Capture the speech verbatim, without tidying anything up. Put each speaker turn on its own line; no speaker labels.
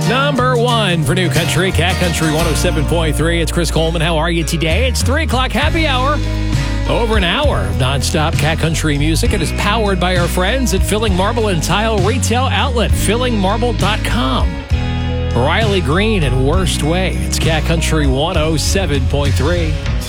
Number one for New Country, Cat Country one oh seven point three. It's Chris Coleman. How are you today? It's three o'clock happy hour. Over an hour of nonstop Cat Country music. It is powered by our friends at Filling Marble and Tile Retail Outlet, filling marble dot com. Riley Green and Worst Way. It's Cat Country one oh seven point three.